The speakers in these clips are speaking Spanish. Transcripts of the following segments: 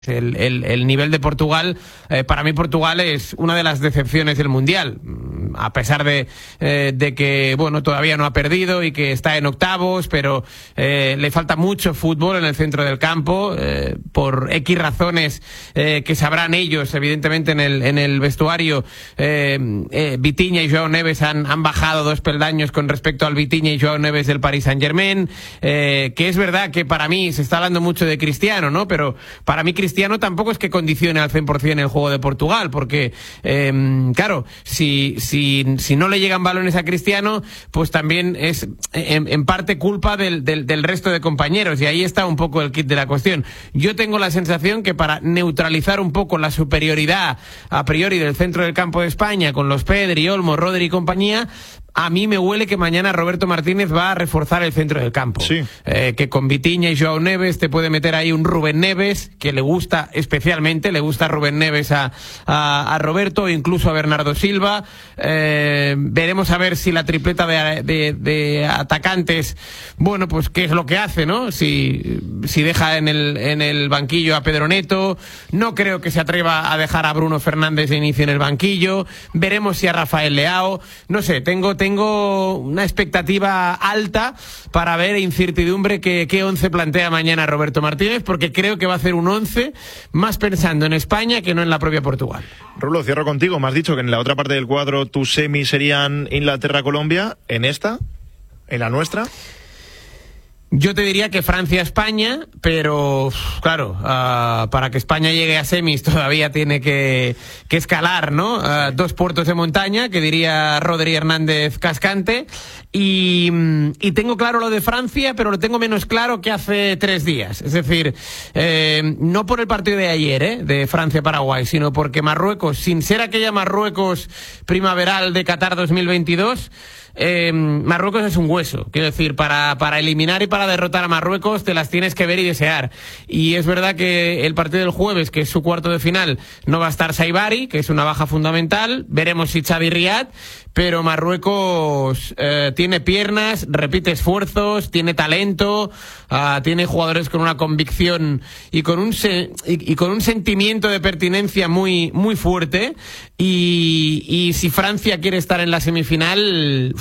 El nivel de Portugal, para mí Portugal es una de las decepciones del Mundial, a pesar de que bueno, todavía no ha perdido y que está en octavos, pero le falta mucho fútbol en el centro del campo, por X razones que sabrán ellos, evidentemente en el vestuario. Vitinha y Joao Neves han bajado 2 peldaños con respecto al Vitinha y Joao Neves del Paris Saint-Germain, que es verdad que para mí se está hablando mucho de Cristiano, ¿no? Pero para mí Cristiano tampoco es que condicione al 100% el juego de Portugal, porque claro, si no le llegan balones a Cristiano, pues también es en parte culpa del resto de compañeros, y ahí está un poco el kit de la cuestión. Yo tengo la sensación que para neutralizar un poco la superioridad a priori del centro del campo de España, con los Pedri, Olmo, Rodri y compañía, a mí me huele que mañana Roberto Martínez va a reforzar el centro del campo. Sí. Que con Vitinha y Joao Neves te puede meter ahí un Rubén Neves, que le gusta especialmente, le gusta Rubén Neves a Roberto, incluso a Bernardo Silva. Veremos a ver si la tripleta de atacantes, bueno, pues qué es lo que hace, ¿no? Si deja en el banquillo a Pedro Neto. No creo que se atreva a dejar a Bruno Fernández de inicio en el banquillo. Veremos si a Rafael Leao. No sé, tengo una expectativa alta para ver incertidumbre qué 11 plantea mañana Roberto Martínez, porque creo que va a hacer un 11 más pensando en España que no en la propia Portugal. Rulo, cierro contigo. Me has dicho que en la otra parte del cuadro tus semis serían Inglaterra-Colombia. ¿En esta? ¿En la nuestra? Yo te diría que Francia-España, pero claro, para que España llegue a semis todavía tiene que escalar, ¿no? 2 puertos de montaña, que diría Rodri Hernández Cascante, y tengo claro lo de Francia, pero lo tengo menos claro que hace 3 días. Es decir, no por el partido de ayer, de Francia-Paraguay, sino porque Marruecos, sin ser aquella Marruecos primaveral de Qatar 2022, Marruecos es un hueso. Quiero decir, para eliminar y para derrotar a Marruecos te las tienes que ver y desear. Y es verdad que el partido del jueves, que es su cuarto de final, no va a estar Saibari, que es una baja fundamental. Veremos si Xavi Riad, pero Marruecos tiene piernas, repite esfuerzos, tiene talento, tiene jugadores con una convicción y con un sentimiento de pertinencia muy, muy fuerte. Y si Francia quiere estar en la semifinal,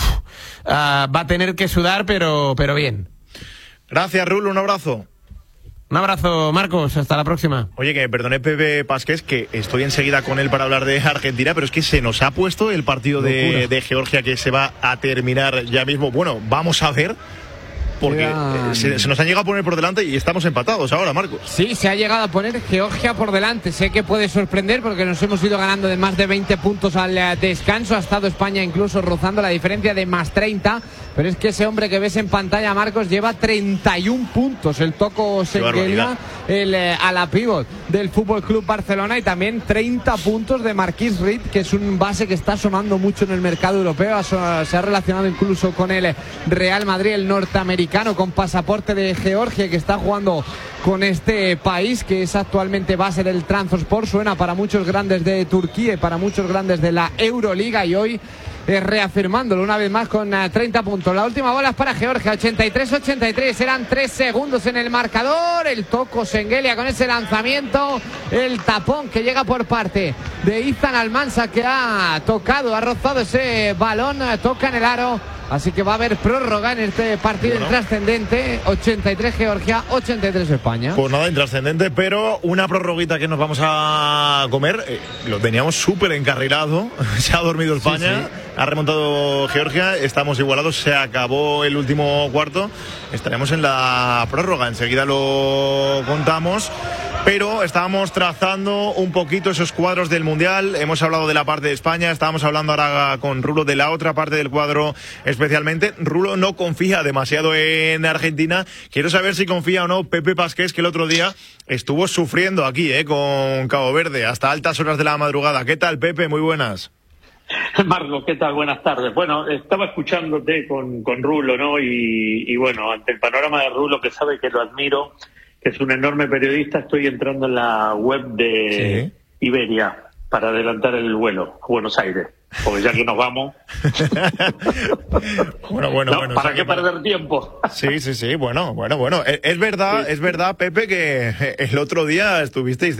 va a tener que sudar, pero bien. Gracias, Rulo, un abrazo. Un abrazo, Marcos, hasta la próxima. Oye, que perdone Pepe Pasqués, que estoy enseguida con él para hablar de Argentina, pero es que se nos ha puesto el partido de Georgia, que se va a terminar ya mismo. Bueno, vamos a ver, porque se nos han llegado a poner por delante y estamos empatados ahora, Marcos. Sí, se ha llegado a poner Georgia por delante. Sé que puede sorprender porque nos hemos ido ganando de más de 20 puntos al descanso. Ha estado España incluso rozando la diferencia de más 30. Pero es que ese hombre que ves en pantalla, Marcos, lleva 31 puntos. El Toco Sengelia, el ala pívot del Fútbol Club Barcelona, y también 30 puntos de Marquis Reed, que es un base que está sonando mucho en el mercado europeo. Se ha relacionado incluso con el Real Madrid, el norteamericano, con pasaporte de Georgia, que está jugando con este país, que es actualmente base del Trabzonspor. Suena para muchos grandes de Turquía y para muchos grandes de la Euroliga, y hoy reafirmándolo una vez más con 30 puntos. La última bola es para Georgia, 83-83, eran 3 segundos en el marcador. El Toco Sengelia con ese lanzamiento, el tapón que llega por parte de Izan Almansa, que ha rozado ese balón, toca en el aro. Así que va a haber prórroga en este partido intrascendente. 83 Georgia, 83 España. Pues nada, intrascendente, pero una prorroguita que nos vamos a comer. Lo teníamos súper encarrilado. Se ha dormido España, ha remontado Georgia, estamos igualados, se acabó el último cuarto. Estaremos en la prórroga, enseguida lo contamos. Pero estábamos trazando un poquito esos cuadros del Mundial. Hemos hablado de la parte de España, estábamos hablando ahora con Rulo de la otra parte del cuadro especialmente. Rulo no confía demasiado en Argentina. Quiero saber si confía o no Pepe Pasqués, que el otro día estuvo sufriendo aquí con Cabo Verde hasta altas horas de la madrugada. ¿Qué tal, Pepe? Muy buenas. Marco, ¿qué tal? Buenas tardes. Bueno, estaba escuchándote con Rulo, ¿no? Y bueno, ante el panorama de Rulo, que sabe que lo admiro, que es un enorme periodista, estoy entrando en la web de Iberia para adelantar el vuelo a Buenos Aires. porque ya que nos vamos. Bueno. ¿Para qué perder tiempo? Sí, bueno. Es verdad, Pepe, que el otro día estuvisteis